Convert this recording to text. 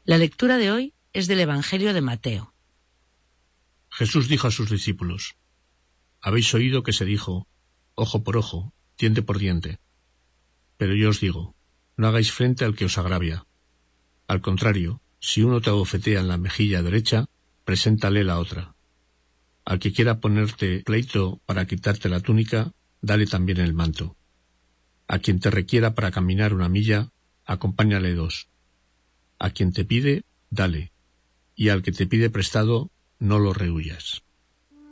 La lectura de hoy es del Evangelio de Mateo. Jesús dijo a sus discípulos: Habéis oído que se dijo, ojo por ojo, diente por diente. Pero yo os digo, no hagáis frente al que os agravia. Al contrario, si uno te abofetea en la mejilla derecha, preséntale la otra. Al que quiera ponerte pleito para quitarte la túnica, dale también el manto. A quien te requiera para caminar 1 milla, acompáñale 2. A quien te pide, dale, y al que te pide prestado, no lo rehuyas.